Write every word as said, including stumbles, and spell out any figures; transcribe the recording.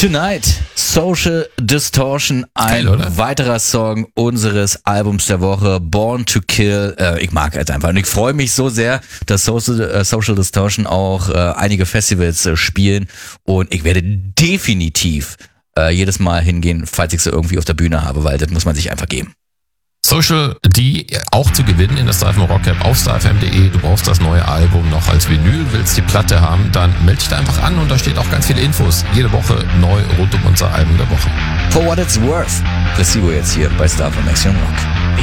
Tonight, Social Distortion, ein Geil, weiterer Song unseres Albums der Woche, Born to Kill. Äh, ich mag es einfach und ich freue mich so sehr, dass Social, äh, Social Distortion auch äh, einige Festivals äh, spielen und ich werde definitiv äh, jedes Mal hingehen, falls ich sie irgendwie auf der Bühne habe, weil das muss man sich einfach geben. Social D auch zu gewinnen in der StyleFM Rock-App auf stylefm punkt de. Du brauchst das neue Album noch als Vinyl, willst die Platte haben, dann melde dich da einfach an und da steht auch ganz viele Infos. Jede Woche neu rund um unser Album der Woche. For What It's Worth, Placebo jetzt hier bei StyleFM Rock.